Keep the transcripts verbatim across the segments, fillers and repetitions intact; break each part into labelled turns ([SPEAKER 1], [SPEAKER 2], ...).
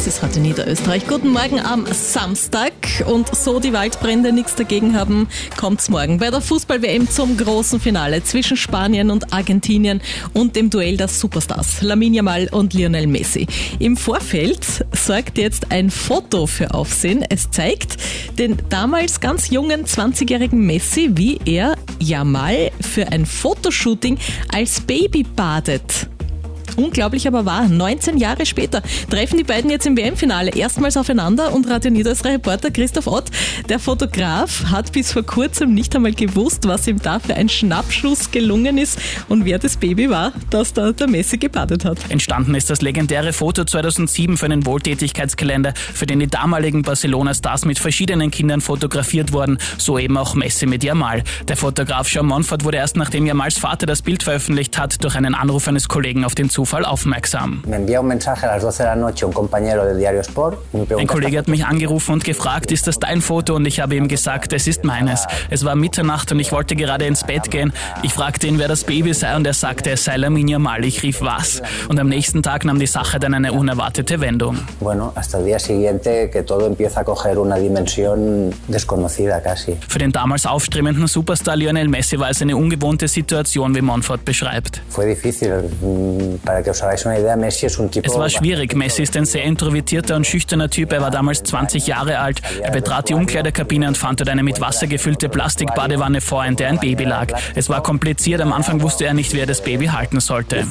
[SPEAKER 1] Das ist Radio Niederösterreich. Guten Morgen am Samstag. Und so die Waldbrände nichts dagegen haben, kommt's morgen bei der Fußball-W M zum großen Finale zwischen Spanien und Argentinien und dem Duell der Superstars Lamine Yamal und Lionel Messi. Im Vorfeld sorgt jetzt ein Foto für Aufsehen. Es zeigt den damals ganz jungen zwanzigjährigen Messi, wie er Yamal für ein Fotoshooting als Baby badet. Unglaublich aber wahr, neunzehn Jahre später treffen die beiden jetzt im W M-Finale erstmals aufeinander und Radio Niederösterreich Reporter Christoph Ott, der Fotograf, hat bis vor kurzem nicht einmal gewusst, was ihm da für ein Schnappschuss gelungen ist und wer das Baby war, das da der Messi gebadet hat.
[SPEAKER 2] Entstanden ist das legendäre Foto zweitausendsieben für einen Wohltätigkeitskalender, für den die damaligen Barcelona-Stars mit verschiedenen Kindern fotografiert wurden, so eben auch Messi mit Yamal. Der Fotograf Sean Monfort wurde erst nachdem Yamals Vater das Bild veröffentlicht hat, durch einen Anruf eines Kollegen auf den Zufall aufmerksam. Ein Kollege hat mich angerufen und gefragt, ist das dein Foto? Und ich habe ihm gesagt, es ist meines. Es war Mitternacht und ich wollte gerade ins Bett gehen. Ich fragte ihn, wer das Baby sei und er sagte, es sei Lamine Yamal. Ich rief, was? Und am nächsten Tag nahm die Sache dann eine unerwartete Wendung. Für den damals aufstrebenden Superstar Lionel Messi war es eine ungewohnte Situation, wie Monfort beschreibt. Es war schwierig. Messi ist ein sehr introvertierter und schüchterner Typ. Er war damals zwanzig Jahre alt. Er betrat die Umkleidekabine und fand dort eine mit Wasser gefüllte Plastikbadewanne vor, in der ein Baby lag. Es war kompliziert. Am Anfang wusste er nicht, wie er das Baby halten sollte.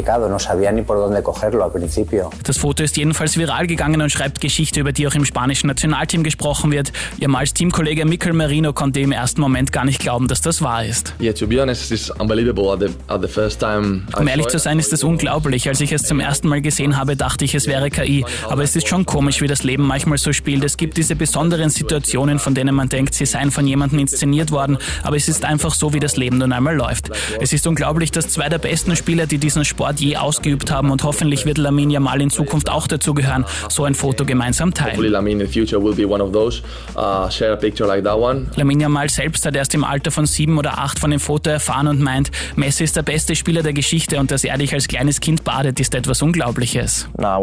[SPEAKER 2] Das Foto ist jedenfalls viral gegangen und schreibt Geschichte, über die auch im spanischen Nationalteam gesprochen wird. Yamals Teamkollege Mikel Merino konnte im ersten Moment gar nicht glauben, dass das wahr ist.
[SPEAKER 3] Yeah, to be honest, it's unbelievable. At the, at the first time
[SPEAKER 2] um ehrlich zu sein, ist es unglaublich. Als ich es zum ersten Mal gesehen habe, dachte ich, es wäre K I. Aber es ist schon komisch, wie das Leben manchmal so spielt. Es gibt diese besonderen Situationen, von denen man denkt, sie seien von jemandem inszeniert worden. Aber es ist einfach so, wie das Leben nun einmal läuft. Es ist unglaublich, dass zwei der besten Spieler, die diesen Sport je ausgeübt haben, und hoffentlich wird Lamine Yamal in Zukunft auch dazugehören, so ein Foto gemeinsam teilen. Lamine Yamal selbst hat erst im Alter von sieben oder acht von dem Foto erfahren und meint, Messi ist der beste Spieler der Geschichte und dass er dich als kleines Kind badet, ist etwas Unglaubliches. Der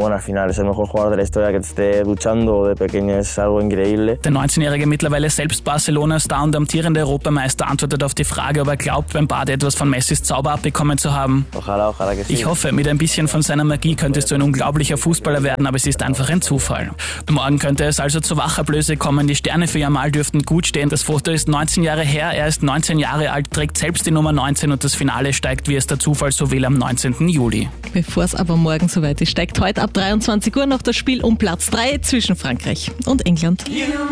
[SPEAKER 2] neunzehnjährige mittlerweile selbst Barcelona-Star und amtierende Europameister antwortet auf die Frage, ob er glaubt, beim Bade etwas von Messis Zauber abbekommen zu haben. Ich hoffe, mit ein bisschen von seiner Magie könntest du ein unglaublicher Fußballer werden, aber es ist einfach ein Zufall. Morgen könnte es also zu Wachablöse kommen. Die Sterne für Yamal dürften gut stehen. Das Foto ist neunzehn Jahre her, er ist neunzehn Jahre alt, trägt selbst die Nummer neunzehn und das Finale steigt, wie es der Zufall so will, am neunzehnten Juli.
[SPEAKER 1] Bevor es aber morgen soweit ist, steigt heute ab dreiundzwanzig Uhr noch das Spiel um Platz drei zwischen Frankreich und England.